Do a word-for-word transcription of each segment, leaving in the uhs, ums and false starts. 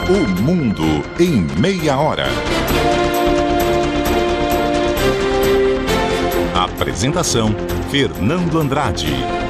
O Mundo em Meia Hora. Apresentação: Fernando Andrade.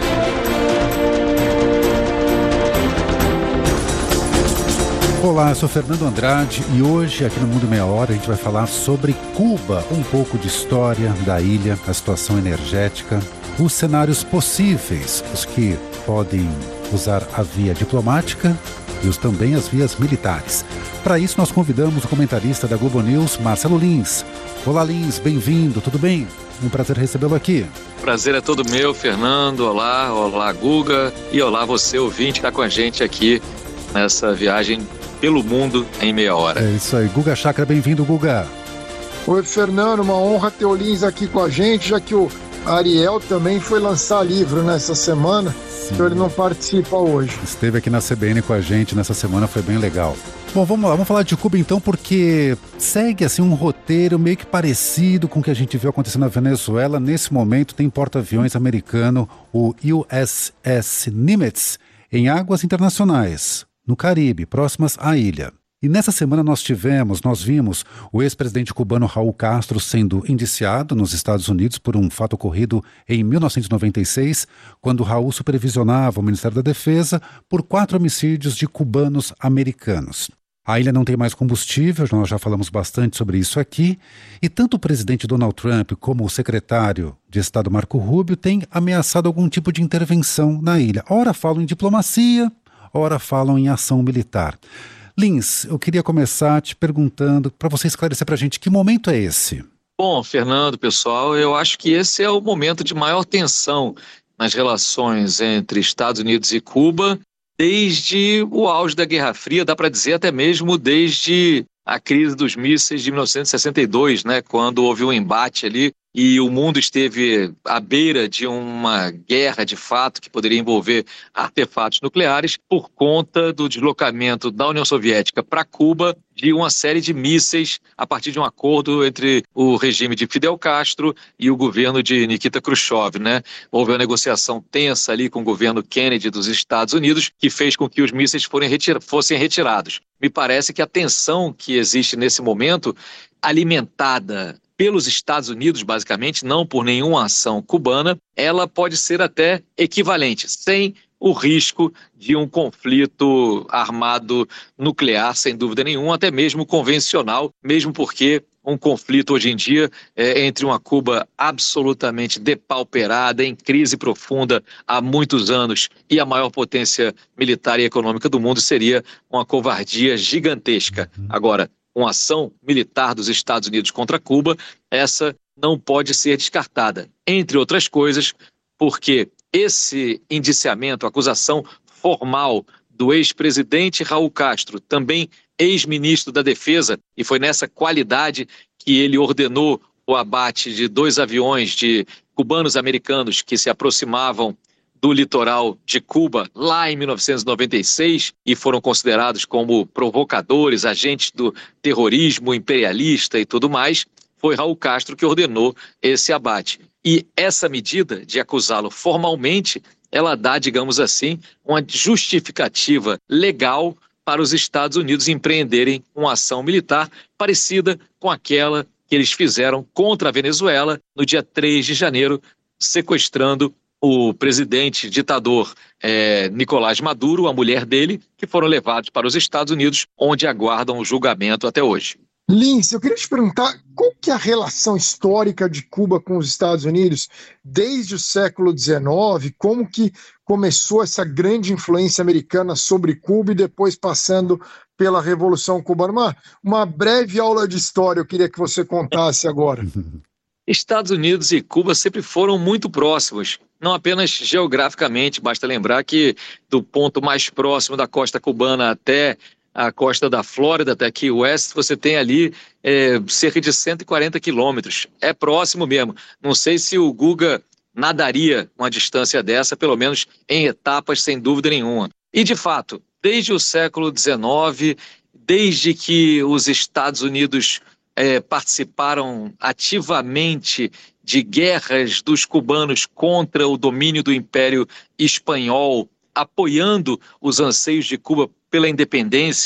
Olá, eu sou Fernando Andrade e hoje aqui no Mundo em Meia Hora a gente vai falar sobre Cuba, um pouco de história da ilha, a situação energética, os cenários possíveis, os que podem usar a via diplomática e os também as vias militares. Para isso nós convidamos o comentarista da Globo News, Marcelo Lins. Olá Lins, bem-vindo, tudo bem? Um prazer recebê-lo aqui. Prazer é todo meu, Fernando. Olá, olá Guga e olá você ouvinte que está com a gente aqui nessa viagem pelo mundo em meia hora. É isso aí, Guga Chakra, bem-vindo, Guga. Oi, Fernando, uma honra ter o Lins aqui com a gente, já que o Ariel também foi lançar livro nessa semana, Sim. Então ele não participa hoje. Esteve aqui na C B N com a gente nessa semana, foi bem legal. Bom, vamos lá, vamos falar de Cuba então, porque segue assim um roteiro meio que parecido com o que a gente viu acontecendo na Venezuela. Nesse momento tem porta-aviões americano, o U S S Nimitz, em águas internacionais, no Caribe, próximas à ilha. E nessa semana nós tivemos, nós vimos o ex-presidente cubano Raul Castro sendo indiciado nos Estados Unidos por um fato ocorrido em mil novecentos e noventa e seis, quando Raul supervisionava o Ministério da Defesa por quatro homicídios de cubanos americanos. A ilha não tem mais combustível, nós já falamos bastante sobre isso aqui, e tanto o presidente Donald Trump como o secretário de Estado Marco Rubio têm ameaçado algum tipo de intervenção na ilha. Ora falam em diplomacia, ora falam em ação militar. Lins, eu queria começar te perguntando, para você esclarecer para a gente, que momento é esse? Bom, Fernando, pessoal, eu acho que esse é o momento de maior tensão nas relações entre Estados Unidos e Cuba, desde o auge da Guerra Fria, dá para dizer até mesmo desde a crise dos mísseis de mil novecentos e sessenta e dois, né, quando houve um embate ali e o mundo esteve à beira de uma guerra de fato que poderia envolver artefatos nucleares por conta do deslocamento da União Soviética para Cuba de uma série de mísseis a partir de um acordo entre o regime de Fidel Castro e o governo de Nikita Khrushchev, né? Houve uma negociação tensa ali com o governo Kennedy dos Estados Unidos que fez com que os mísseis fossem retirados. Me parece que a tensão que existe nesse momento, alimentada pelos Estados Unidos, basicamente, não por nenhuma ação cubana, ela pode ser até equivalente, sem o risco de um conflito armado nuclear, sem dúvida nenhuma, até mesmo convencional, mesmo porque um conflito hoje em dia é entre uma Cuba absolutamente depauperada, em crise profunda há muitos anos, e a maior potência militar e econômica do mundo seria uma covardia gigantesca. Agora, uma ação militar dos Estados Unidos contra Cuba, essa não pode ser descartada. Entre outras coisas, porque esse indiciamento, acusação formal do ex-presidente Raul Castro, também ex-ministro da Defesa, e foi nessa qualidade que ele ordenou o abate de dois aviões de cubanos americanos que se aproximavam do litoral de Cuba, lá em mil novecentos e noventa e seis, e foram considerados como provocadores, agentes do terrorismo imperialista e tudo mais, foi Raul Castro que ordenou esse abate. E essa medida de acusá-lo formalmente, ela dá, digamos assim, uma justificativa legal para os Estados Unidos empreenderem uma ação militar parecida com aquela que eles fizeram contra a Venezuela no dia três de janeiro, sequestrando o presidente ditador é, Nicolás Maduro, a mulher dele, que foram levados para os Estados Unidos, onde aguardam o julgamento até hoje. Lins, eu queria te perguntar qual que é a relação histórica de Cuba com os Estados Unidos desde o século dezenove, como que começou essa grande influência americana sobre Cuba e depois passando pela Revolução Cubana. Uma, uma breve aula de história eu queria que você contasse agora. Estados Unidos e Cuba sempre foram muito próximos, não apenas geograficamente, basta lembrar que do ponto mais próximo da costa cubana até a costa da Flórida, até Key West, você tem ali é, cerca de cento e quarenta quilômetros. É próximo mesmo. Não sei se o Guga nadaria uma distância dessa, pelo menos em etapas, sem dúvida nenhuma. E, de fato, desde o século dezenove, desde que os Estados Unidos é, participaram ativamente de guerras dos cubanos contra o domínio do Império Espanhol, apoiando os anseios de Cuba pela independência,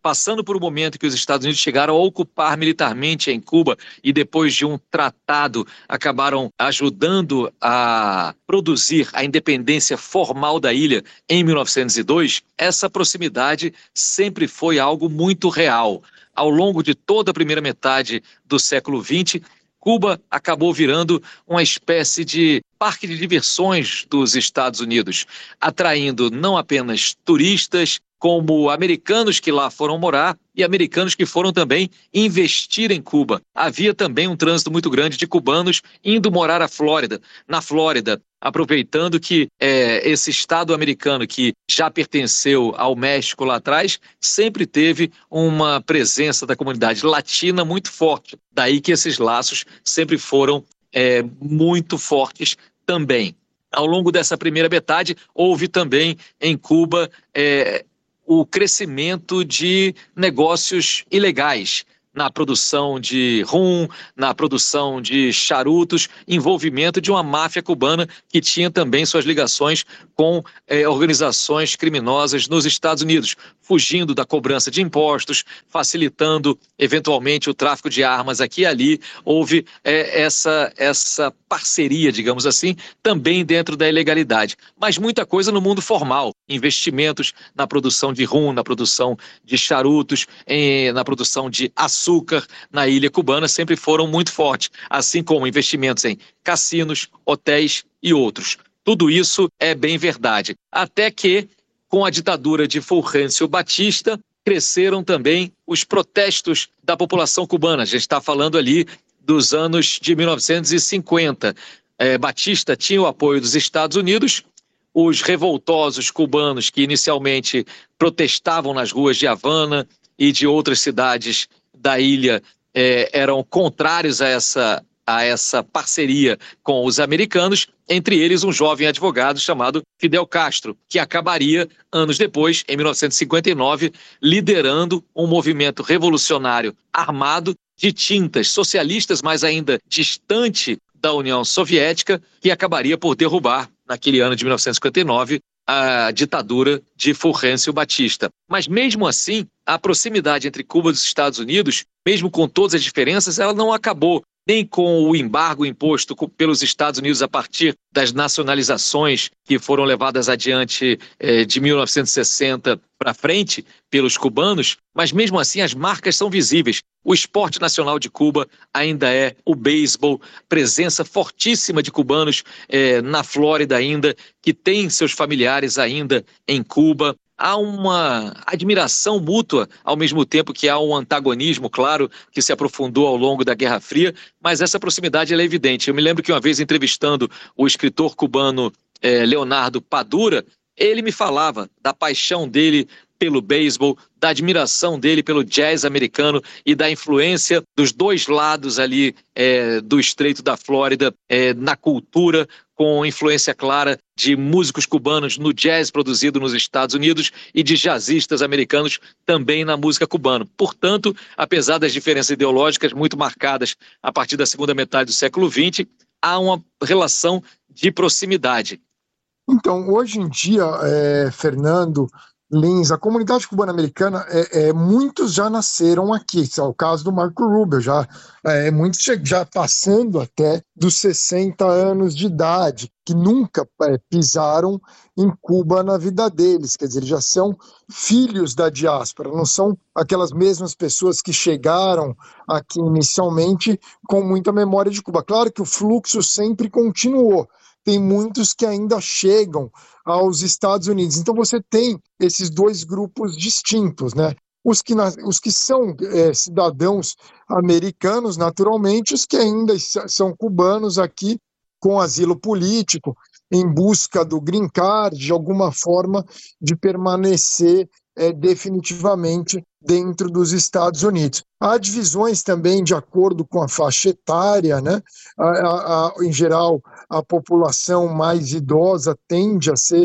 passando por um momento em que os Estados Unidos chegaram a ocupar militarmente em Cuba e depois de um tratado acabaram ajudando a produzir a independência formal da ilha em mil novecentos e dois, essa proximidade sempre foi algo muito real. Ao longo de toda a primeira metade do século vinte, Cuba acabou virando uma espécie de parque de diversões dos Estados Unidos, atraindo não apenas turistas, como americanos que lá foram morar e americanos que foram também investir em Cuba. Havia também um trânsito muito grande de cubanos indo morar à Flórida, na Flórida, aproveitando que é, esse estado americano que já pertenceu ao México lá atrás, sempre teve uma presença da comunidade latina muito forte. Daí que esses laços sempre foram é, muito fortes também. Ao longo dessa primeira metade, houve também em Cuba é, o crescimento de negócios ilegais na produção de rum, na produção de charutos, envolvimento de uma máfia cubana que tinha também suas ligações com eh, organizações criminosas nos Estados Unidos, fugindo da cobrança de impostos, facilitando eventualmente o tráfico de armas aqui e ali. Houve eh, essa, essa parceria, digamos assim, também dentro da ilegalidade. Mas muita coisa no mundo formal, investimentos na produção de rum, na produção de charutos, em, na produção de açúcar, açúcar na ilha cubana sempre foram muito fortes, assim como investimentos em cassinos, hotéis e outros. Tudo isso é bem verdade. Até que, com a ditadura de Fulgêncio Batista, cresceram também os protestos da população cubana. A gente está falando ali dos anos de mil novecentos e cinquenta. É, Batista tinha o apoio dos Estados Unidos. Os revoltosos cubanos que inicialmente protestavam nas ruas de Havana e de outras cidades da ilha eh, eram contrários a essa, a essa parceria com os americanos, entre eles um jovem advogado chamado Fidel Castro, que acabaria, anos depois, em mil novecentos e cinquenta e nove, liderando um movimento revolucionário armado de tintas socialistas, mas ainda distante da União Soviética, que acabaria por derrubar, naquele ano de mil novecentos e cinquenta e nove, a ditadura de Fulgêncio Batista. Mas mesmo assim, a proximidade entre Cuba e os Estados Unidos, mesmo com todas as diferenças, ela não acabou nem com o embargo imposto pelos Estados Unidos a partir das nacionalizações que foram levadas adiante eh, de mil novecentos e sessenta para frente pelos cubanos, mas mesmo assim as marcas são visíveis. O esporte nacional de Cuba ainda é o beisebol, presença fortíssima de cubanos eh, na Flórida ainda, que têm seus familiares ainda em Cuba. Há uma admiração mútua, ao mesmo tempo que há um antagonismo, claro, que se aprofundou ao longo da Guerra Fria, mas essa proximidade ela é evidente. Eu me lembro que uma vez entrevistando o escritor cubano eh, Leonardo Padura, ele me falava da paixão dele pelo beisebol, da admiração dele pelo jazz americano e da influência dos dois lados ali é, do Estreito da Flórida é, na cultura, com influência clara de músicos cubanos no jazz produzido nos Estados Unidos e de jazzistas americanos também na música cubana. Portanto, apesar das diferenças ideológicas muito marcadas a partir da segunda metade do século vinte, há uma relação de proximidade. Então, hoje em dia, é, Fernando, Lins, a comunidade cubana-americana, é, é, muitos já nasceram aqui, é o caso do Marco Rubio, já, é, muitos já passando até dos sessenta anos de idade, que nunca é, pisaram em Cuba na vida deles, quer dizer, eles já são filhos da diáspora, não são aquelas mesmas pessoas que chegaram aqui inicialmente com muita memória de Cuba. Claro que o fluxo sempre continuou, tem muitos que ainda chegam aos Estados Unidos. Então você tem esses dois grupos distintos, né? Os que, os que são é, cidadãos americanos, naturalmente, os que ainda são cubanos aqui com asilo político, em busca do green card, de alguma forma de permanecer é, definitivamente dentro dos Estados Unidos. Há divisões também de acordo com a faixa etária, né? A, a, a, em geral, a população mais idosa tende a ser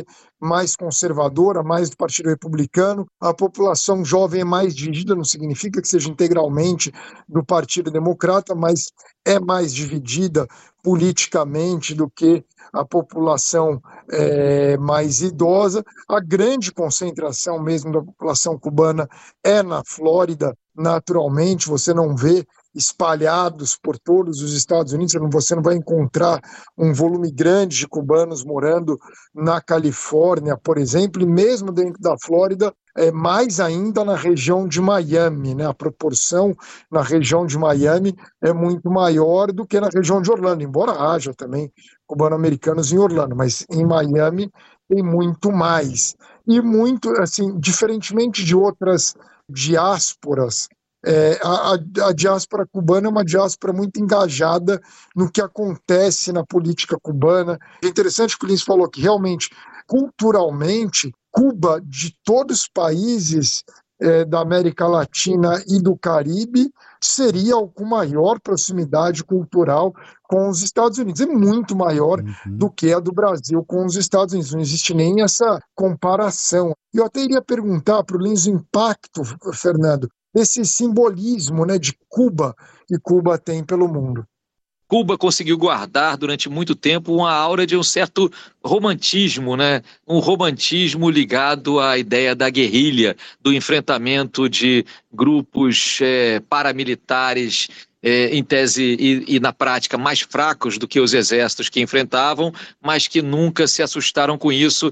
mais conservadora, mais do Partido Republicano. A população jovem é mais dividida, não significa que seja integralmente do Partido Democrata, mas é mais dividida politicamente do que a população é, mais idosa. A grande concentração mesmo da população cubana é na Flórida, naturalmente, você não vê espalhados por todos os Estados Unidos, você não vai encontrar um volume grande de cubanos morando na Califórnia, por exemplo, e mesmo dentro da Flórida, é mais ainda na região de Miami, né? A proporção na região de Miami é muito maior do que na região de Orlando, embora haja também cubano-americanos em Orlando, mas em Miami tem muito mais. E muito, assim, diferentemente de outras diásporas, É, a, a diáspora cubana é uma diáspora muito engajada no que acontece na política cubana. É interessante que o Lins falou que realmente, culturalmente, Cuba, de todos os países é, da América Latina e do Caribe, seria o com maior proximidade cultural com os Estados Unidos. É muito maior uhum. do que a do Brasil com os Estados Unidos. Não existe nem essa comparação. E eu até iria perguntar para o Lins o impacto, Fernando, desse simbolismo, né, de Cuba que Cuba tem pelo mundo. Cuba conseguiu guardar durante muito tempo uma aura de um certo romantismo, né? Um romantismo ligado à ideia da guerrilha, do enfrentamento de grupos é, paramilitares, é, em tese e, e na prática mais fracos do que os exércitos que enfrentavam, mas que nunca se assustaram com isso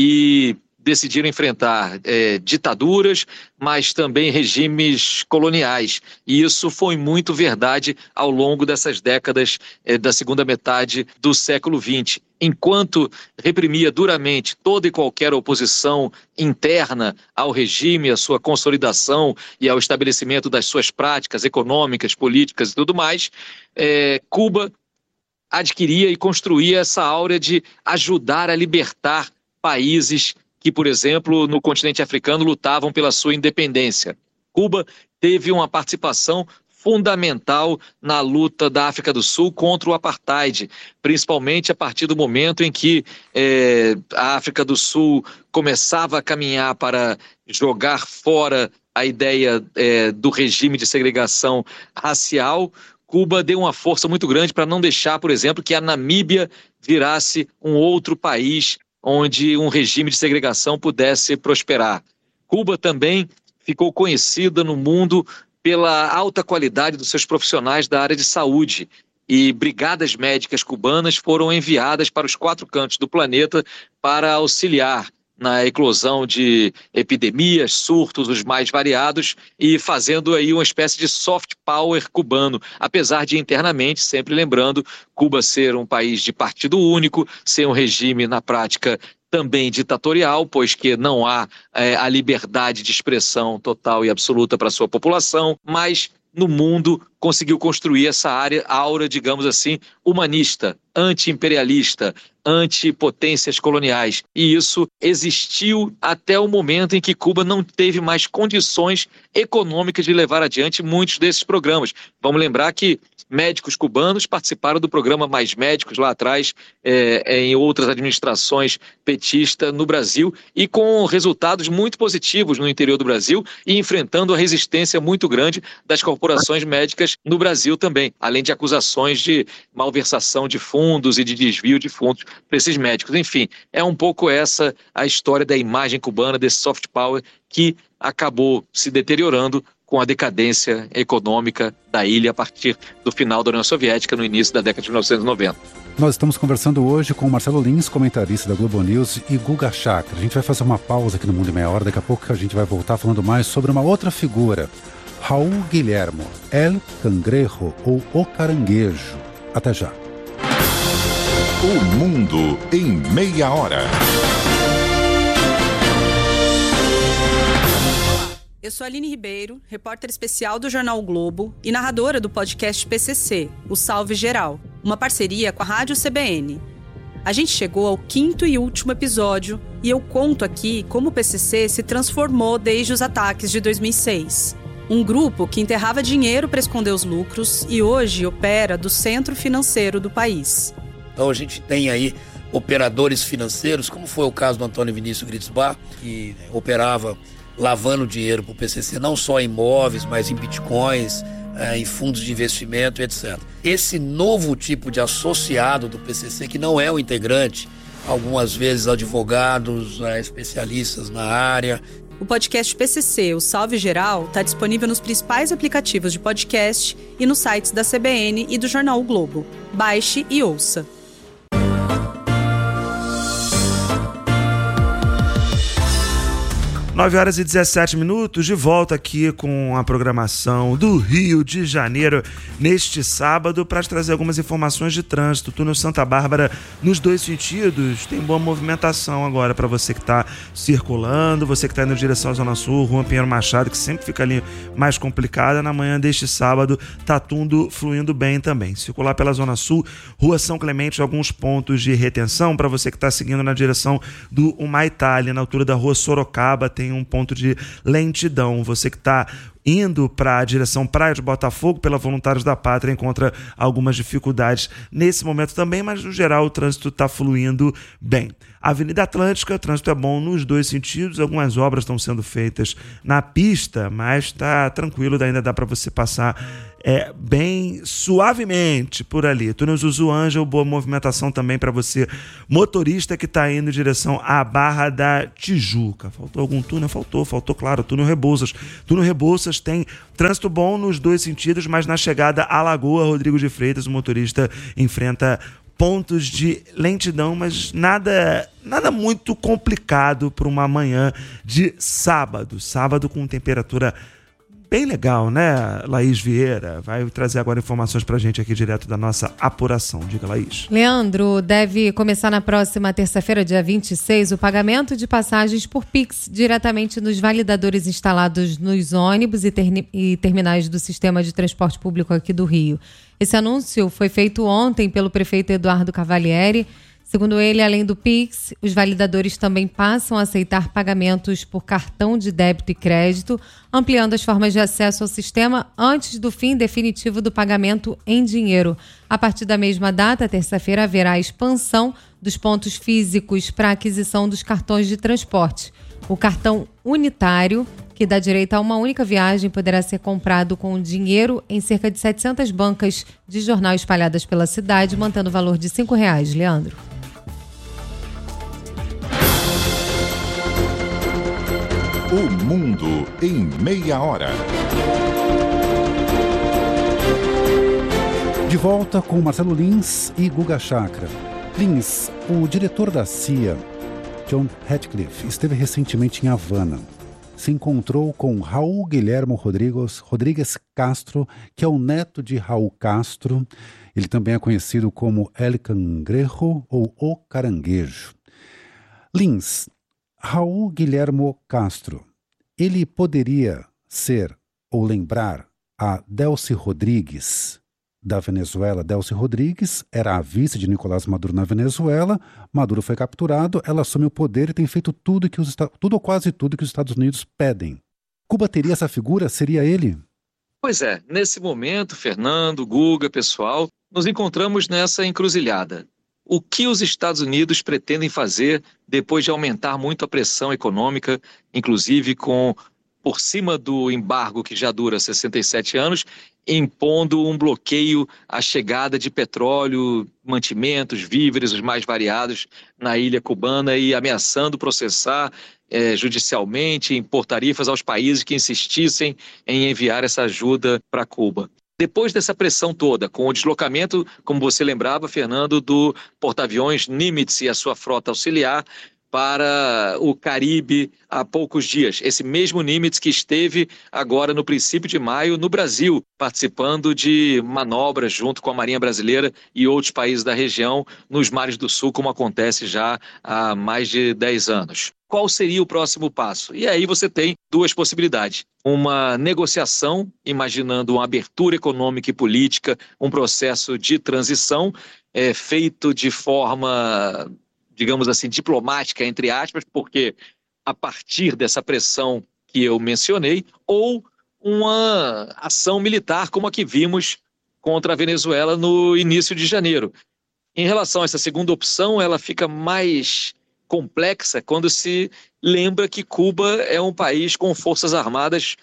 e decidiram enfrentar é, ditaduras, mas também regimes coloniais. E isso foi muito verdade ao longo dessas décadas é, da segunda metade do século vinte. Enquanto reprimia duramente toda e qualquer oposição interna ao regime, à sua consolidação e ao estabelecimento das suas práticas econômicas, políticas e tudo mais, é, Cuba adquiria e construía essa áurea de ajudar a libertar países que, por exemplo, no continente africano lutavam pela sua independência. Cuba teve uma participação fundamental na luta da África do Sul contra o apartheid, principalmente a partir do momento em que eh, a África do Sul começava a caminhar para jogar fora a ideia eh, do regime de segregação racial. Cuba deu uma força muito grande para não deixar, por exemplo, que a Namíbia virasse um outro país onde um regime de segregação pudesse prosperar. Cuba também ficou conhecida no mundo pela alta qualidade dos seus profissionais da área de saúde, e brigadas médicas cubanas foram enviadas para os quatro cantos do planeta para auxiliar na eclosão de epidemias, surtos os mais variados, e fazendo aí uma espécie de soft power cubano, apesar de internamente, sempre lembrando, Cuba ser um país de partido único, ser um regime na prática também ditatorial, pois que não há é, a liberdade de expressão total e absoluta para a sua população, mas no mundo conseguiu construir essa área, aura, digamos assim, humanista, anti-imperialista, anti-potências coloniais. E isso existiu até o momento em que Cuba não teve mais condições econômicas de levar adiante muitos desses programas. Vamos lembrar que médicos cubanos participaram do programa Mais Médicos lá atrás, é, em outras administrações petistas no Brasil, e com resultados muito positivos no interior do Brasil e enfrentando a resistência muito grande das corporações médicas no Brasil também, além de acusações de malversação de fundos e de desvio de fundos para esses médicos. Enfim, é um pouco essa a história da imagem cubana, desse soft power que acabou se deteriorando com a decadência econômica da ilha a partir do final da União Soviética, no início da década de mil novecentos e noventa. Nós estamos conversando hoje com o Marcelo Lins, comentarista da Globo News, e Guga Chakra. A gente vai fazer uma pausa aqui no Mundo em Meia Hora. Daqui a pouco a gente vai voltar falando mais sobre uma outra figura, Raul Guillermo, El Cangrejo ou O Caranguejo. Até já. O Mundo em Meia Hora. Eu sou a Aline Ribeiro, repórter especial do Jornal o Globo e narradora do podcast P C C, o Salve Geral, uma parceria com a Rádio C B N. A gente chegou ao quinto e último episódio e eu conto aqui como o P C C se transformou desde os ataques de dois mil e seis. Um grupo que enterrava dinheiro para esconder os lucros e hoje opera do centro financeiro do país. Então a gente tem aí operadores financeiros, como foi o caso do Antônio Vinícius Gritzbach, que operava lavando dinheiro para o P C C, não só em imóveis, mas em bitcoins, é, em fundos de investimento, etcétera. Esse novo tipo de associado do P C C, que não é o integrante, algumas vezes advogados, é, especialistas na área. O podcast P C C, o Salve Geral, está disponível nos principais aplicativos de podcast e nos sites da C B N e do jornal O Globo. Baixe e ouça. nove horas e dezessete minutos, de volta aqui com a programação do Rio de Janeiro neste sábado para trazer algumas informações de trânsito. Túnel Santa Bárbara nos dois sentidos, tem boa movimentação agora para você que está circulando, você que está indo em direção à Zona Sul, Rua Pinheiro Machado, que sempre fica ali mais complicada. Na manhã deste sábado tá tudo fluindo bem também. Circular pela Zona Sul, Rua São Clemente, alguns pontos de retenção para você que está seguindo na direção do Humaitá, ali na altura da Rua Sorocaba, tem um ponto de lentidão. Você que está indo para a direção Praia de Botafogo, pela Voluntários da Pátria, encontra algumas dificuldades nesse momento também, mas no geral o trânsito está fluindo bem. Avenida Atlântica, o trânsito é bom nos dois sentidos, algumas obras estão sendo feitas na pista, mas está tranquilo, ainda dá para você passar é, bem suavemente por ali. Túnel Zuzu Ângelo, boa movimentação também para você, motorista que está indo em direção à Barra da Tijuca. Faltou algum túnel? Faltou, faltou, claro, túnel Rebouças. Túnel Rebouças tem trânsito bom nos dois sentidos, mas na chegada à Lagoa Rodrigo de Freitas, o motorista enfrenta pontos de lentidão, mas nada, nada muito complicado para uma manhã de sábado. Sábado com temperatura bem legal, né, Laís Vieira? Vai trazer agora informações pra gente aqui direto da nossa apuração. Diga, Laís. Leandro, deve começar na próxima terça-feira, dia vinte e seis, o pagamento de passagens por Pix diretamente nos validadores instalados nos ônibus e, ter- e terminais do sistema de transporte público aqui do Rio. Esse anúncio foi feito ontem pelo prefeito Eduardo Cavalieri. Segundo ele, além do Pix, os validadores também passam a aceitar pagamentos por cartão de débito e crédito, ampliando as formas de acesso ao sistema antes do fim definitivo do pagamento em dinheiro. A partir da mesma data, terça-feira, haverá a expansão dos pontos físicos para aquisição dos cartões de transporte. O cartão unitário, que dá direito a uma única viagem, poderá ser comprado com dinheiro em cerca de setecentas bancas de jornal espalhadas pela cidade, mantendo o valor de cinco reais. Leandro. O Mundo em Meia Hora. De volta com Marcelo Lins e Guga Chakra. Lins, o diretor da C I A, John Ratcliffe, esteve recentemente em Havana. Se encontrou com Raul Guilhermo Rodrigues, Rodrigues Castro, que é o neto de Raul Castro. Ele também é conhecido como El Cangrejo ou O Caranguejo. Lins, Raul Guilhermo Castro, ele poderia ser ou lembrar a Delcy Rodrigues da Venezuela. Delcy Rodrigues era a vice de Nicolás Maduro na Venezuela. Maduro foi capturado, ela assume o poder e tem feito tudo, que os, tudo ou quase tudo que os Estados Unidos pedem. Cuba teria essa figura? Seria ele? Pois é, nesse momento, Fernando, Guga, pessoal, nos encontramos nessa encruzilhada. O que os Estados Unidos pretendem fazer depois de aumentar muito a pressão econômica, inclusive com por cima do embargo que já dura sessenta e sete anos, impondo um bloqueio à chegada de petróleo, mantimentos, víveres, os mais variados, na ilha cubana e ameaçando processar eh, judicialmente, impor tarifas aos países que insistissem em enviar essa ajuda para Cuba. Depois dessa pressão toda, com o deslocamento, como você lembrava, Fernando, do porta-aviões Nimitz e a sua frota auxiliar para o Caribe há poucos dias. Esse mesmo Nimitz que esteve agora no princípio de maio no Brasil, participando de manobras junto com a Marinha Brasileira e outros países da região nos mares do Sul, como acontece já há mais de dez anos. Qual seria o próximo passo? E aí você tem duas possibilidades. Uma negociação, imaginando uma abertura econômica e política, um processo de transição é, feito de forma, digamos assim, diplomática, entre aspas, porque a partir dessa pressão que eu mencionei, ou uma ação militar como a que vimos contra a Venezuela no início de janeiro. Em relação a essa segunda opção, ela fica mais complexa quando se lembra que Cuba é um país com forças armadas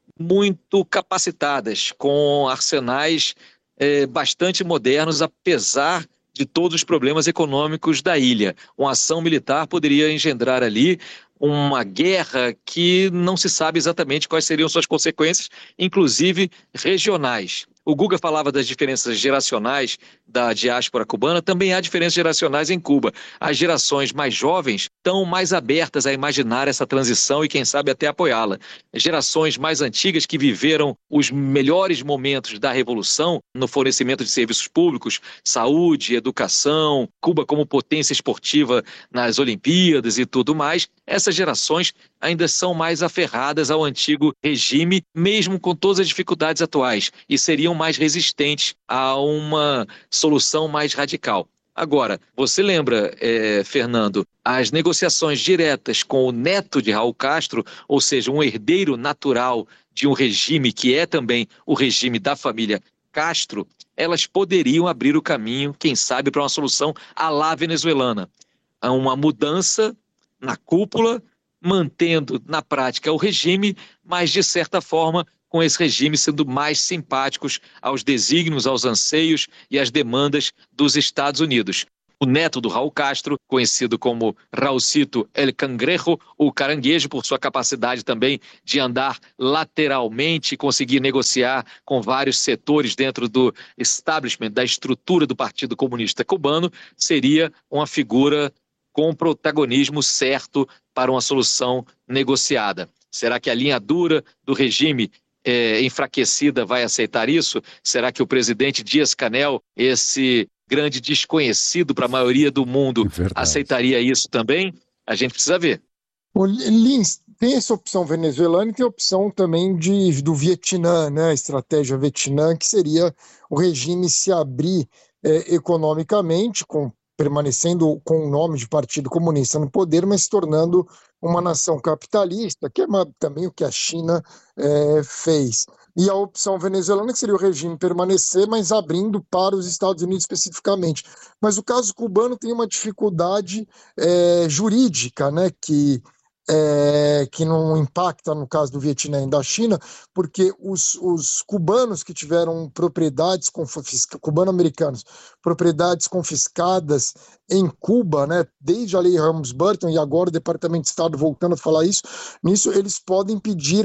muito capacitadas, com arsenais eh, bastante modernos, apesar de todos os problemas econômicos da ilha. Uma ação militar poderia engendrar ali uma guerra que não se sabe exatamente quais seriam suas consequências, inclusive regionais. O Guga falava das diferenças geracionais da diáspora cubana, também há diferenças geracionais em Cuba. As gerações mais jovens estão mais abertas a imaginar essa transição e, quem sabe, até apoiá-la. Gerações mais antigas que viveram os melhores momentos da Revolução no fornecimento de serviços públicos, saúde, educação, Cuba como potência esportiva nas Olimpíadas e tudo mais, essas gerações ainda são mais aferradas ao antigo regime, mesmo com todas as dificuldades atuais, e seriam mais resistentes a uma solução mais radical. Agora, você lembra, eh, Fernando, as negociações diretas com o neto de Raul Castro, ou seja, um herdeiro natural de um regime que é também o regime da família Castro, elas poderiam abrir o caminho, quem sabe, para uma solução à la venezuelana. Uma mudança na cúpula, mantendo na prática o regime, mas de certa forma com esse regime sendo mais simpáticos aos desígnios, aos anseios e às demandas dos Estados Unidos. O neto do Raul Castro, conhecido como Raulcito El Cangrejo, o caranguejo, por sua capacidade também de andar lateralmente e conseguir negociar com vários setores dentro do establishment, da estrutura do Partido Comunista Cubano, seria uma figura com protagonismo certo para uma solução negociada. Será que a linha dura do regime é, enfraquecida vai aceitar isso? Será que o presidente Dias-Canel, esse grande desconhecido para a maioria do mundo, é aceitaria isso também? A gente precisa ver. O Lins, tem essa opção venezuelana e tem a opção também de, do Vietnã, né? A estratégia Vietnã, que seria o regime se abrir é, economicamente, com permanecendo com o nome de Partido Comunista no poder, mas se tornando uma nação capitalista, que é uma, também o que a China é, fez. E a opção venezuelana, que seria o regime permanecer, mas abrindo para os Estados Unidos especificamente. Mas o caso cubano tem uma dificuldade é, jurídica, né, que... É, que não impacta no caso do Vietnã e da China, porque os, os cubanos que tiveram propriedades confiscadas, cubano-americanos, propriedades confiscadas em Cuba, né, desde a lei Helms-Burton e agora o Departamento de Estado voltando a falar isso, nisso eles podem pedir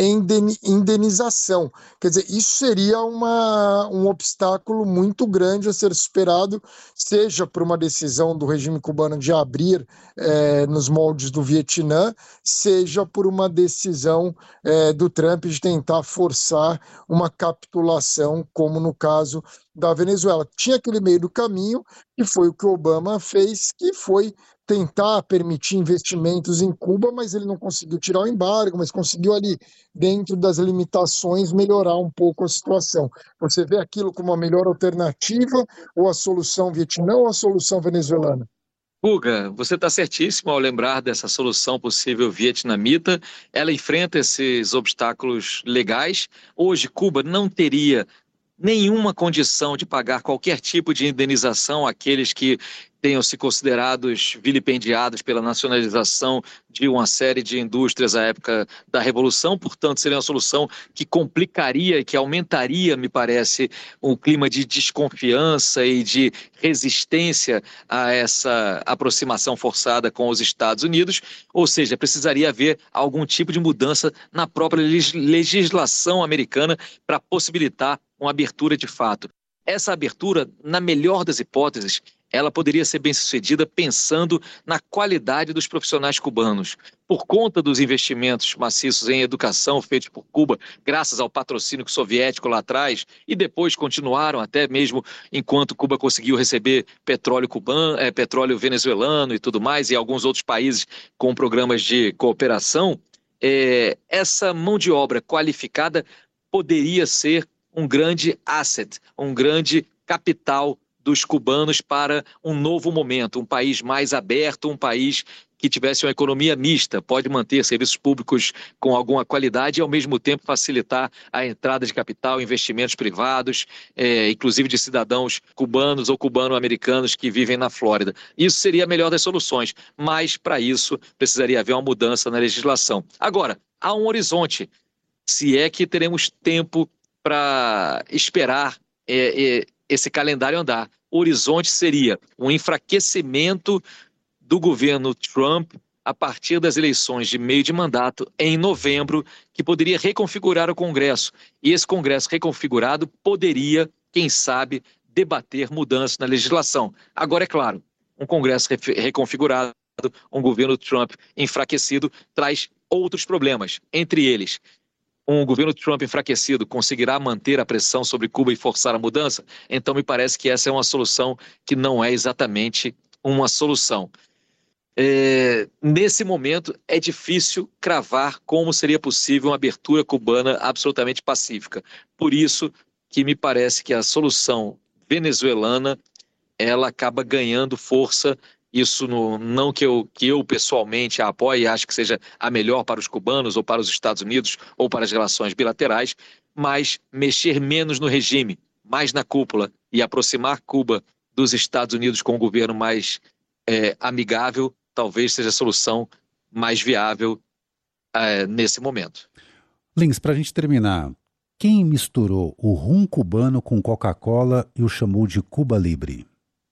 indenização. Quer dizer, isso seria uma, um obstáculo muito grande a ser superado, seja por uma decisão do regime cubano de abrir é, nos moldes do Vietnã, seja por uma decisão é, do Trump de tentar forçar uma capitulação, como no caso da Venezuela. Tinha aquele meio do caminho, que foi o que o Obama fez, que foi tentar permitir investimentos em Cuba, mas ele não conseguiu tirar o embargo, mas conseguiu ali, dentro das limitações, melhorar um pouco a situação. Você vê aquilo como a melhor alternativa, ou a solução Vietnã, ou a solução venezuelana? Guga, você está certíssimo ao lembrar dessa solução possível vietnamita. Ela enfrenta esses obstáculos legais. Hoje, Cuba não teria nenhuma condição de pagar qualquer tipo de indenização àqueles que tenham se considerados vilipendiados pela nacionalização de uma série de indústrias à época da Revolução. Portanto, seria uma solução que complicaria e que aumentaria, me parece, um clima de desconfiança e de resistência a essa aproximação forçada com os Estados Unidos. Ou seja, precisaria haver algum tipo de mudança na própria legislação americana para possibilitar uma abertura de fato. Essa abertura, na melhor das hipóteses, ela poderia ser bem-sucedida pensando na qualidade dos profissionais cubanos. Por conta dos investimentos maciços em educação feitos por Cuba, graças ao patrocínio soviético lá atrás, e depois continuaram até mesmo enquanto Cuba conseguiu receber petróleo cubano, é, petróleo venezuelano e tudo mais, e alguns outros países com programas de cooperação, é, essa mão de obra qualificada poderia ser um grande asset, um grande capital dos cubanos para um novo momento, um país mais aberto, um país que tivesse uma economia mista, pode manter serviços públicos com alguma qualidade e, ao mesmo tempo, facilitar a entrada de capital, investimentos privados, é, inclusive de cidadãos cubanos ou cubano-americanos que vivem na Flórida. Isso seria a melhor das soluções, mas, para isso, precisaria haver uma mudança na legislação. Agora, há um horizonte, se é que teremos tempo para esperar é, é, esse calendário andar. O horizonte seria um enfraquecimento do governo Trump a partir das eleições de meio de mandato em novembro, que poderia reconfigurar o Congresso. E esse Congresso reconfigurado poderia, quem sabe, debater mudanças na legislação. Agora, é claro, um Congresso reconfigurado, um governo Trump enfraquecido, traz outros problemas, entre eles um governo Trump enfraquecido conseguirá manter a pressão sobre Cuba e forçar a mudança? Então me parece que essa é uma solução que não é exatamente uma solução. É, nesse momento é difícil cravar como seria possível uma abertura cubana absolutamente pacífica. Por isso que me parece que a solução venezuelana ela acaba ganhando força. Isso no, não que eu, que eu pessoalmente a apoie e acho que seja a melhor para os cubanos ou para os Estados Unidos ou para as relações bilaterais, mas mexer menos no regime, mais na cúpula e aproximar Cuba dos Estados Unidos com um governo mais é, amigável, talvez seja a solução mais viável é, nesse momento. Lins, para a gente terminar, quem misturou o rum cubano com Coca-Cola e o chamou de Cuba Libre?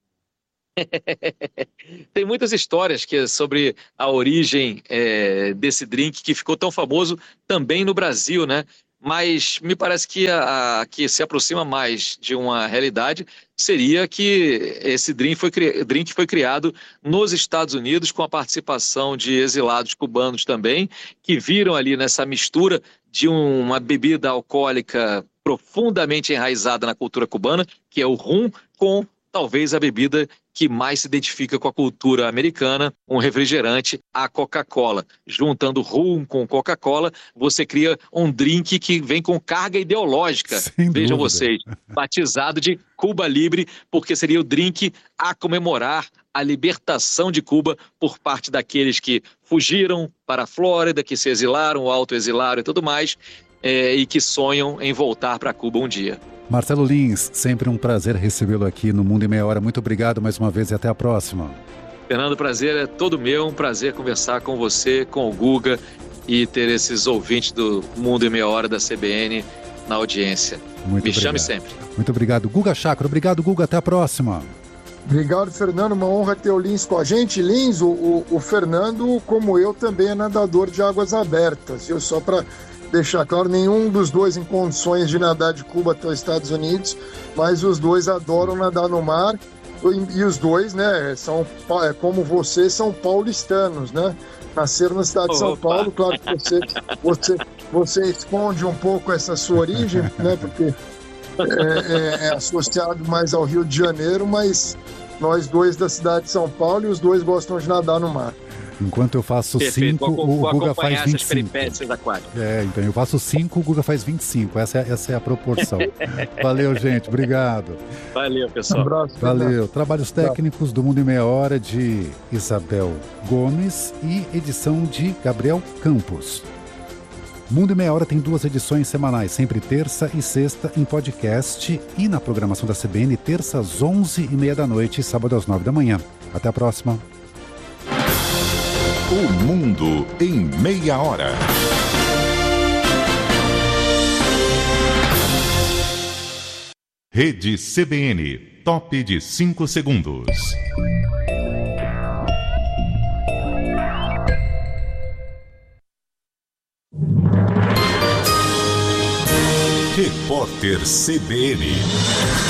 Tem muitas histórias que, sobre a origem é, desse drink que ficou tão famoso também no Brasil, né? Mas me parece que a, a que se aproxima mais de uma realidade seria que esse drink foi, drink foi criado nos Estados Unidos com a participação de exilados cubanos também, que viram ali nessa mistura de uma bebida alcoólica profundamente enraizada na cultura cubana, que é o rum, com talvez a bebida que mais se identifica com a cultura americana, um refrigerante, a Coca-Cola. Juntando rum com Coca-Cola, você cria um drink que vem com carga ideológica. Sem Vejam dúvida. vocês, batizado de Cuba Libre, porque seria o drink a comemorar a libertação de Cuba por parte daqueles que fugiram para a Flórida, que se exilaram, autoexilaram e tudo mais, é, e que sonham em voltar para Cuba um dia. Marcelo Lins, sempre um prazer recebê-lo aqui no Mundo em Meia Hora. Muito obrigado mais uma vez e até a próxima. Fernando, o prazer é todo meu, um prazer conversar com você, com o Guga e ter esses ouvintes do Mundo em Meia Hora da C B N na audiência. Muito Me obrigado. chame sempre. Muito obrigado. Guga Chakra, obrigado, Guga, até a próxima. Obrigado, Fernando. Uma honra ter o Lins com a gente. Lins, o, o, o Fernando, como eu, também é nadador de águas abertas. Eu só para deixar claro, nenhum dos dois em condições de nadar de Cuba até os Estados Unidos, mas os dois adoram nadar no mar e, e os dois, né, são, como você, são paulistanos, né? Nasceram na cidade de São Opa. Paulo, claro que você, você, você esconde um pouco essa sua origem, né? Porque é, é, é associado mais ao Rio de Janeiro, mas nós dois da cidade de São Paulo e os dois gostam de nadar no mar. Enquanto eu faço Perfeito, cinco, vou, o vou Guga acompanhar faz vinte e essas cinco. peripécias aquáticas. É, então eu faço cinco, o Guga faz vinte e cinco. Essa é, essa é a proporção. Valeu, gente. Obrigado. Valeu, Um pessoal. abraço. Valeu. Trabalhos técnicos do Mundo em Meia Hora de Isabel Gomes e edição de Gabriel Campos. Mundo em Meia Hora tem duas edições semanais, sempre terça e sexta em podcast e na programação da C B N, terça às onze e meia da noite e sábado às nove da manhã. Até a próxima. O Mundo em Meia Hora. Rede C B N, top de cinco segundos. Repórter C B N.